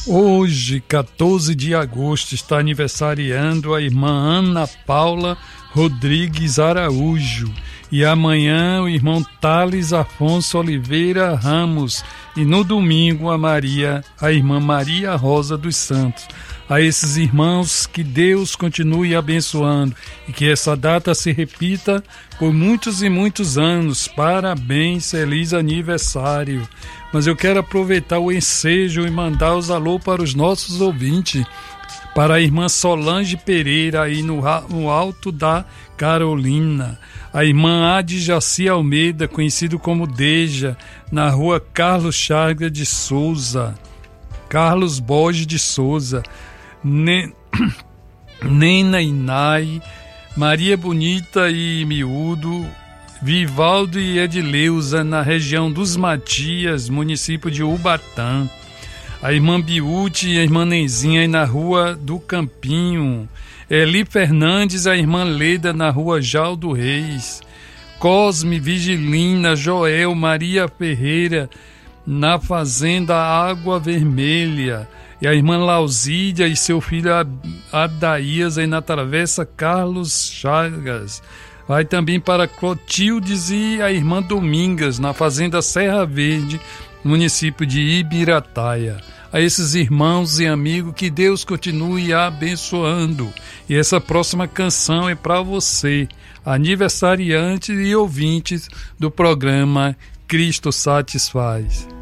Hoje, 14 de agosto, está aniversariando a irmã Ana Paula Rodrigues Araújo. E amanhã o irmão Thales Afonso Oliveira Ramos. E no domingo a irmã Maria Rosa dos Santos. A esses irmãos, que Deus continue abençoando e que essa data se repita por muitos e muitos anos. Parabéns, feliz aniversário. Mas eu quero aproveitar o ensejo e mandar os alô para os nossos ouvintes. Para a irmã Solange Pereira, aí no Alto da Carolina. A irmã Adjaci Almeida, conhecido como Deja, na rua Carlos Chagas de Souza. Carlos Borges de Souza. Nena Inai, Maria Bonita e Miúdo, Vivaldo e Edileuza, na região dos Matias, município de Ubatã. A irmã Biute e a irmã Nenzinha na rua do Campinho. Eli Fernandes, a irmã Leda, na rua Jaldo Reis. Cosme, Vigilina, Joel, Maria Ferreira, na fazenda Água Vermelha. E a irmã Lausídia e seu filho Adaías, aí na travessa Carlos Chagas. Vai também para Clotildes e a irmã Domingas, na fazenda Serra Verde, município de Ibirataia. A esses irmãos e amigos, que Deus continue abençoando. E essa próxima canção é para você, aniversariante e ouvintes do programa Cristo Satisfaz.